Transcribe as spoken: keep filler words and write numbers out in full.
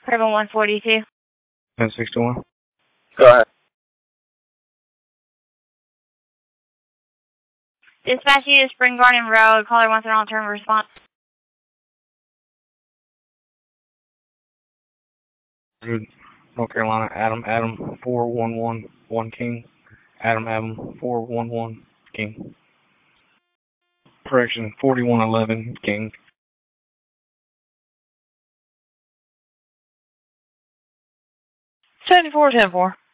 Carbon one forty-two. ten sixty-one. Go ahead. Dispatch you to Spring Garden Road. Caller wants an alternative response. North Carolina, Adam, Adam, four one one one King. Adam, Adam, four one one King. Correction, forty-one eleven King. seventy-four ten four.